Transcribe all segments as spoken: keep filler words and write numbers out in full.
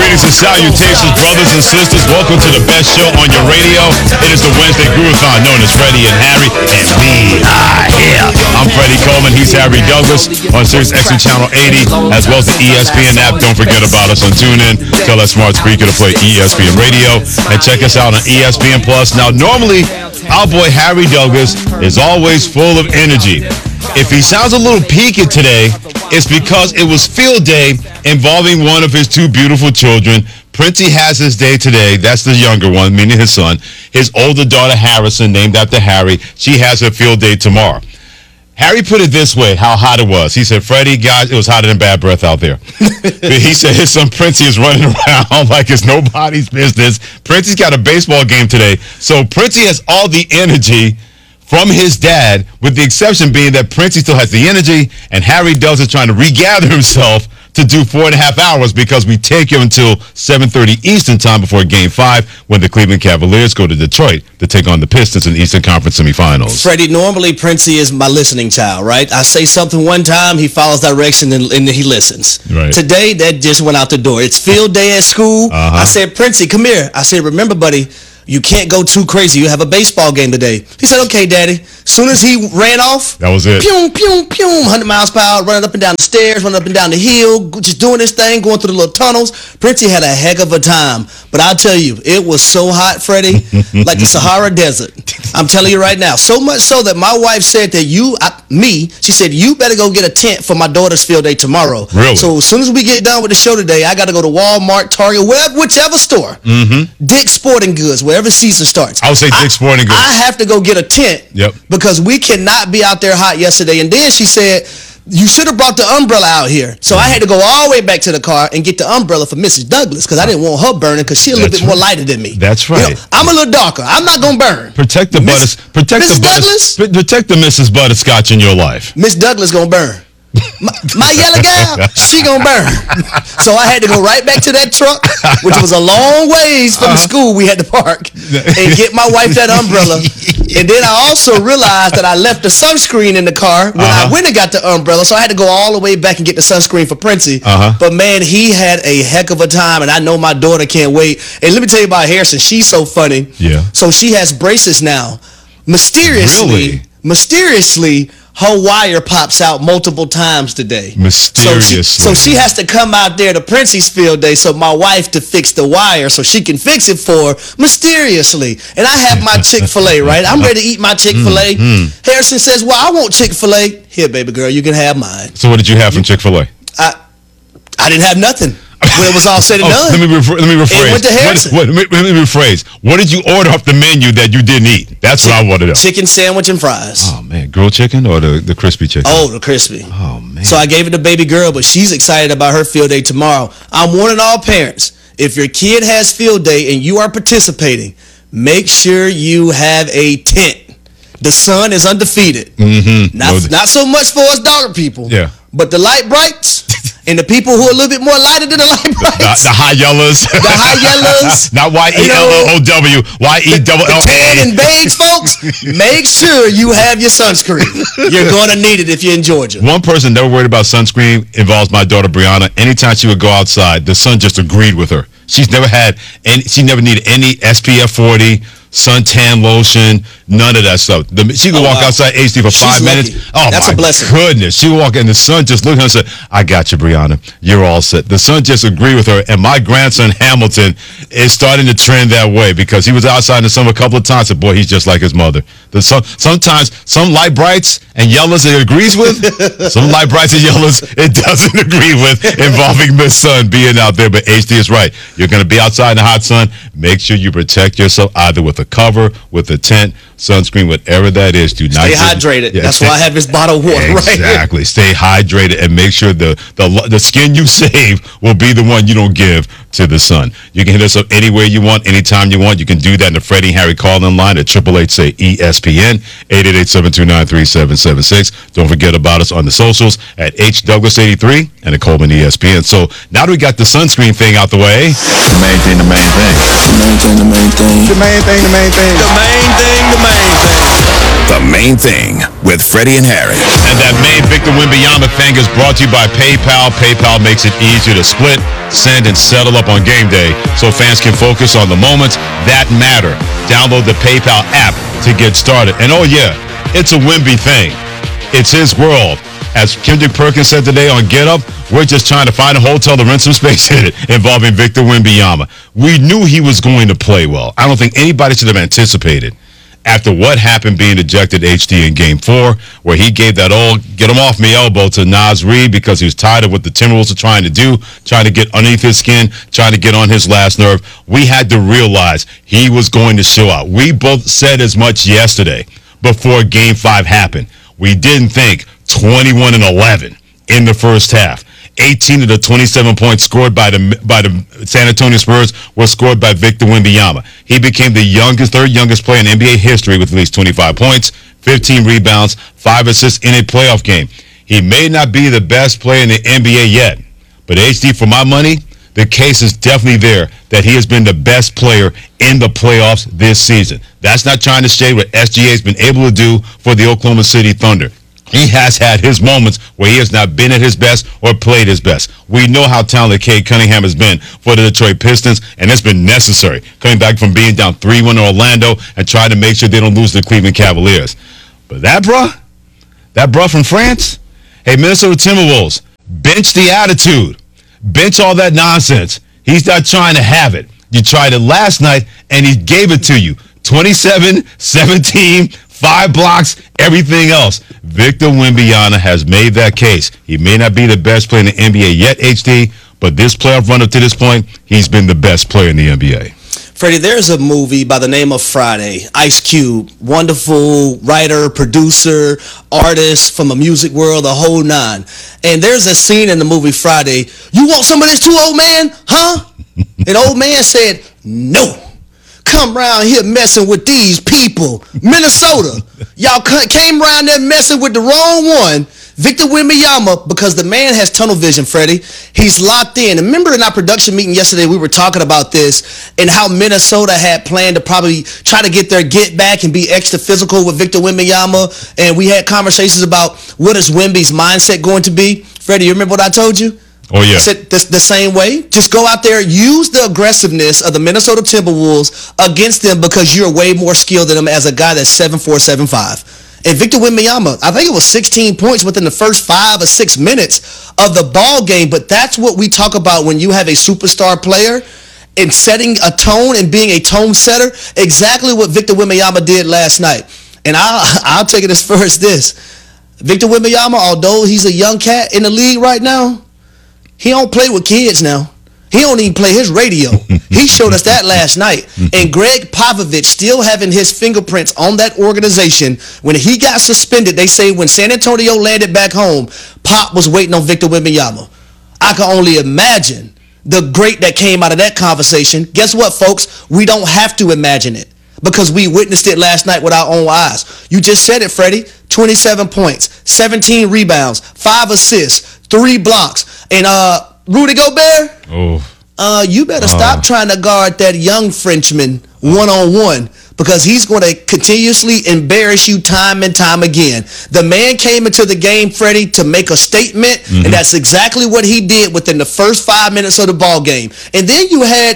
Greetings and salutations, brothers and sisters. Welcome to the best show on your radio. It is the Wednesday Groovathon, known as Freddie and Harry, and we are here. I'm Freddie Coleman. He's Harry Douglas on Sirius X M Channel eighty, as well as the E S P N app. Don't forget about us on TuneIn. Tell that smart speaker to play E S P N Radio, and check us out on E S P N Plus. Now, normally, our boy Harry Douglas is always full of energy. If he sounds a little peaked today, it's because it was field day involving one of his two beautiful children. Princey has his day today. That's the younger one, meaning his son. His older daughter, Harrison, named after Harry, she has her field day tomorrow. Harry put it this way, how hot it was. He said, Freddie, guys, it was hotter than bad breath out there. He said his son Princey is running around like it's nobody's business. Princey's got a baseball game today. So Princey has all the energy from his dad, with the exception being that Princey still has the energy, and Harry Douglas is trying to regather himself to do four and a half hours because we take him until seven thirty Eastern time before Game five when the Cleveland Cavaliers go to Detroit to take on the Pistons in the Eastern Conference semifinals. Freddie, normally Princey is my listening child, right? I say something one time, he follows direction, and, and he listens. Right. Today, that just went out the door. It's field day at school. Uh-huh. I said, Princey, come here. I said, remember, buddy, you can't go too crazy. You have a baseball game today. He said, okay, Daddy. Soon as he ran off, that was it. Pew, pew, pew, one hundred miles per hour, running up and down the stairs, running up and down the hill, just doing his thing, going through the little tunnels. Princey had a heck of a time. But I'll tell you, it was so hot, Freddie, like the Sahara Desert. I'm telling you right now. So much so that my wife said that you, I, me, she said, you better go get a tent for my daughter's field day tomorrow. Really? So as soon as we get done with the show today, I got to go to Walmart, Target, wherever, whichever store. Mm-hmm. Dick's Sporting Goods, wherever season starts. I would say Dick's Sporting Goods. I have to go get a tent. Yep. Because we cannot be out there hot yesterday. And then she said, you should have brought the umbrella out here. So I had to go all the way back to the car and get the umbrella for Missus Douglas because I didn't want her burning because she's a little That's bit more right. lighter than me. That's right. You know, I'm a little darker. I'm not going to burn. Protect the Miss- butters. Protect Missus the butters. Douglas? Protect the Missus Butterscotch in your life. Miss Douglas going to burn. My, my yellow gal, she gonna burn. So I had to go right back to that truck, which was a long ways from the school we had to park, and get my wife that umbrella. And then I also realized that I left the sunscreen in the car when uh-huh. I went and got the umbrella, so I had to go all the way back and get the sunscreen for Princey. Uh-huh. But man, he had a heck of a time, and I know my daughter can't wait. And let me tell you about Harrison. She's so funny. Yeah. So she has braces now. Mysteriously, Really? mysteriously, her wire pops out multiple times today. Mysteriously. So she, so she has to come out there to Princey's field day so my wife to fix the wire so she can fix it for her mysteriously. And I have my Chick-fil-A, right? I'm ready to eat my Chick-fil-A. Mm-hmm. Harrison says, well, I want Chick-fil-A. Here, baby girl, you can have mine. So what did you have from Chick-fil-A? I, I didn't have nothing. When it was all said and oh, done. Let me, rephr- let me rephrase. It went to Harrison. What, what, let, me, let me rephrase. What did you order off the menu that you didn't eat? That's what I want to know. Chicken sandwich and fries. Oh, man. Grilled chicken or the, the crispy chicken? Oh, the crispy. Oh, man. So I gave it to baby girl, but she's excited about her field day tomorrow. I'm warning all parents, if your kid has field day and you are participating, make sure you have a tent. The sun is undefeated. Mm-hmm. Not, no, not so much for us darker people. Yeah. But the light brights and the people who are a little bit more lighter than the light the, brights. the high yellows. The high yellows. Not Y E L O O W. Y E double L A. The tan and beige folks, make sure you have your sunscreen. You're going to need it if you're in Georgia. One person never worried about sunscreen involves my daughter Brianna. Anytime she would go outside, the sun just agreed with her. She's never had any, she never needed any S P F forty, suntan lotion, none of that stuff. The, she could oh, walk wow. outside H D for She's five lucky. minutes. Oh, That's my a blessing. goodness. She would walk in, the sun just looked at her and said, I got you, Brianna. You're all set. The sun just agreed with her. And my grandson, Hamilton, is starting to trend that way because he was outside in the summer a couple of times and, boy, he's just like his mother. The sun, sometimes some light brights and yellows it agrees with, some light brights and yellows it doesn't agree with involving the sun being out there. But H D is right. You're going to be outside in the hot sun. Make sure you protect yourself either with a cover, with a tent, sunscreen, whatever that is. Do not stay just, hydrated. Yeah, That's stay, why I have this bottle of water exactly. right here. Exactly. Stay hydrated and make sure the, the the skin you save will be the one you don't give to the sun. You can hit us up anywhere you want, anytime you want. You can do that in the Freddie and Harry call-in line at eight eight eight, say, E S P N, eight eight eight, seven two nine, three seven seven six. Don't forget about us on the socials at H Douglas eighty-three and at Coleman E S P N. So now that we got the sunscreen thing out the way, the main thing, the main thing. The main thing, the main thing. The main thing, the main thing. The main thing, the main thing. The Main Thing with Freddie and Harry. And that main Victor Wembanyama thing is brought to you by PayPal. PayPal makes it easier to split, send, and settle up on game day so fans can focus on the moments that matter. Download the PayPal app to get started. And oh yeah, it's a Wemby thing. It's his world. As Kendrick Perkins said today on Get Up, we're just trying to find a hotel to rent some space in it involving Victor Wembanyama. We knew he was going to play well. I don't think anybody should have anticipated after what happened being ejected H D in game four, where he gave that old get him off me elbow to Naz Reid because he was tired of what the Timberwolves are trying to do, trying to get underneath his skin, trying to get on his last nerve. We had to realize he was going to show out. We both said as much yesterday before game five happened. We didn't think twenty-one and eleven in the first half. eighteen of the twenty-seven points scored by the by the San Antonio Spurs were scored by Victor Wembanyama. He became the youngest, third youngest player in N B A history with at least twenty-five points, fifteen rebounds, five assists in a playoff game. He may not be the best player in the N B A yet, but H D, for my money, the case is definitely there that he has been the best player in the playoffs this season. That's not trying to shade what S G A has been able to do for the Oklahoma City Thunder. He has had his moments where he has not been at his best or played his best. We know how talented Cade Cunningham has been for the Detroit Pistons, and it's been necessary coming back from being down three one in Orlando and trying to make sure they don't lose to the Cleveland Cavaliers. But that bruh, that bruh from France, hey, Minnesota Timberwolves, bench the attitude. Bench all that nonsense. He's not trying to have it. You tried it last night, and he gave it to you. twenty-seven, seventeen, five blocks, everything else. Victor Wembanyama has made that case. He may not be the best player in the N B A yet, H D, but this playoff run up to this point, he's been the best player in the N B A. Freddie, there's a movie by the name of Friday. Ice Cube, wonderful writer, producer, artist from a music world, the whole nine. And there's a scene in the movie Friday. You want some of this too, old man? Huh? And old man said, no. Come around here messing with these people. Minnesota. Y'all came around there messing with the wrong one. Victor Wembanyama, because the man has tunnel vision, Freddie. He's locked in. And remember in our production meeting yesterday, we were talking about this and how Minnesota had planned to probably try to get their get back and be extra physical with Victor Wembanyama. And we had conversations about what is Wemby's mindset going to be. Freddie, you remember what I told you? Oh, yeah. I said the, the same way. Just go out there, use the aggressiveness of the Minnesota Timberwolves against them because you're way more skilled than them as a guy that's seven four, seven five. And Victor Wembanyama, I think it was sixteen points within the first five or six minutes of the ball game. But that's what we talk about when you have a superstar player and setting a tone and being a tone setter. Exactly what Victor Wembanyama did last night. And I'll, I'll take it as far as this. Victor Wembanyama, although he's a young cat in the league right now, he don't play with kids now. He don't even play his radio. He showed us that last night. And Greg Popovich still having his fingerprints on that organization. When he got suspended, they say when San Antonio landed back home, Pop was waiting on Victor Wembanyama. I can only imagine the great that came out of that conversation. Guess what, folks? We don't have to imagine it because we witnessed it last night with our own eyes. You just said it, Freddie. twenty-seven points, seventeen rebounds, five assists, three blocks. And uh, Rudy Gobert, oh. uh, you better uh. stop trying to guard that young Frenchman one-on-one because he's going to continuously embarrass you time and time again. The man came into the game, Freddie, to make a statement, mm-hmm. and that's exactly what he did within the first five minutes of the ball game. And then you had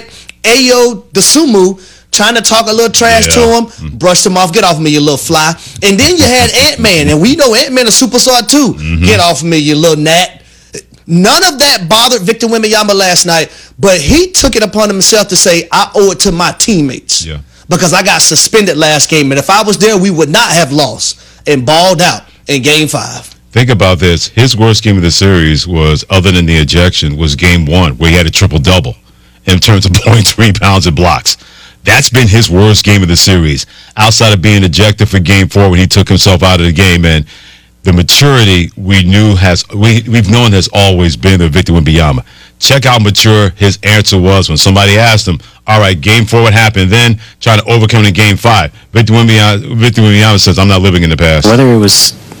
Ayo Dosunmu trying to talk a little trash yeah. to him, mm-hmm. brushed him off, get off me, you little fly. And then you had Ant-Man, and we know Ant-Man a superstar too. Mm-hmm. Get off me, you little gnat. None of that bothered Victor Wembanyama last night, but he took it upon himself to say, I owe it to my teammates yeah. because I got suspended last game, and if I was there, we would not have lost and balled out in game five. Think about this. His worst game of the series was, other than the ejection, was game one, where he had a triple-double in terms of points, rebounds, and blocks. That's been his worst game of the series, outside of being ejected for game four when he took himself out of the game. And the maturity we knew has, we, we've known has always been the Victor Wembanyama. Check how mature his answer was when somebody asked him, all right, game four, what happened? Then trying to overcome it in game five. Victor Wembanyama, Victor Wembanyama says, I'm not living in the past. Whether it was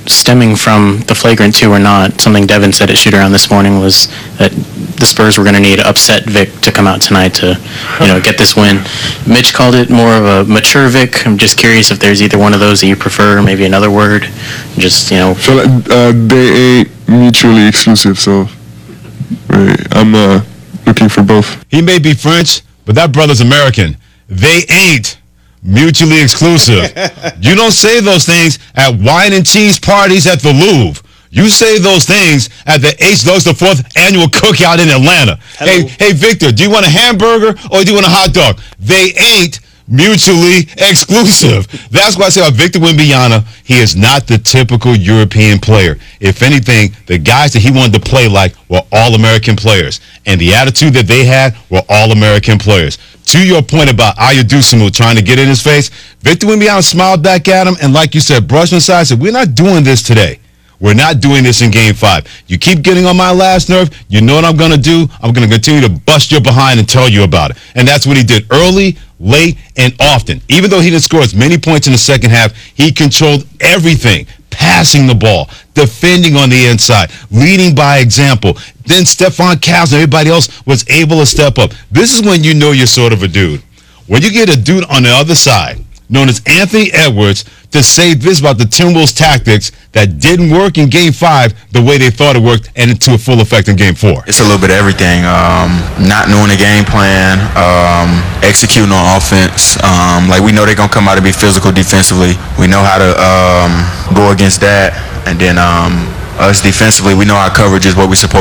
stemming from the flagrant two or not, something Devin said at shoot-around this morning was that the Spurs were going to need to upset Vic to come out tonight to, you know, get this win. Mitch called it more of a mature Vic. I'm just curious if there's either one of those that you prefer, or maybe another word. Just, you know. So uh, they ain't mutually exclusive, so right, I'm uh, looking for both. He may be French, but that brother's American. They ain't mutually exclusive. You don't say those things at wine and cheese parties at the Louvre. You say those things at the H. Douglas the fourth annual cookout in Atlanta. Hello. Hey, hey, Victor, do you want a hamburger or do you want a hot dog? They ain't mutually exclusive. That's why I say about Victor Wembanyama, he is not the typical European player. If anything, the guys that he wanted to play like were all-American players. And the attitude that they had were all-American players. To your point about Aya Dosunmu trying to get in his face, Victor Wembanyama smiled back at him and, like you said, brushed him aside, said, we're not doing this today. We're not doing this in game five. You keep getting on my last nerve. You know what I'm going to do? I'm going to continue to bust your behind and tell you about it. And that's what he did early, late, and often. Even though he didn't score as many points in the second half, he controlled everything. Passing the ball, defending on the inside, leading by example. Then Stephon Castle and everybody else was able to step up. This is when you know you're sort of a dude. When you get a dude on the other side, known as Anthony Edwards, to say this about the Timberwolves tactics that didn't work in game five the way they thought it worked and into a full effect in game four. It's a little bit of everything. Um, not knowing the game plan, um, executing on offense. Um, like we know they're going to come out and be physical defensively. We know how to um, go against that. And then um, us defensively, we know our coverage is what we're supposed